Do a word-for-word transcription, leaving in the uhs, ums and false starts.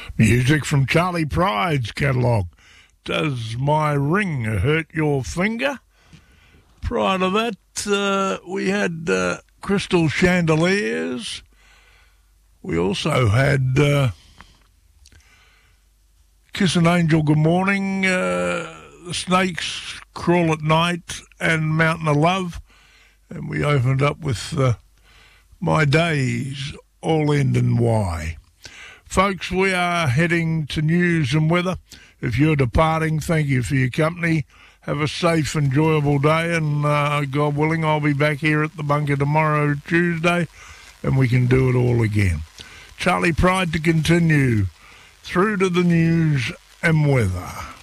Music from Charlie Pride's catalogue. Does My Ring Hurt Your Finger? Prior to that, uh, we had uh, Crystal Chandeliers. We also had uh, Kiss an Angel, Good Morning, uh, The Snakes, Crawl at Night, and Mountain of Love. And we opened up with uh, My Days, All End in Y. Folks, we are heading to news and weather. If you're departing, thank you for your company. Have a safe, enjoyable day, and uh, God willing, I'll be back here at the bunker tomorrow, Tuesday, and we can do it all again. Charlie Pride to continue through to the news and weather.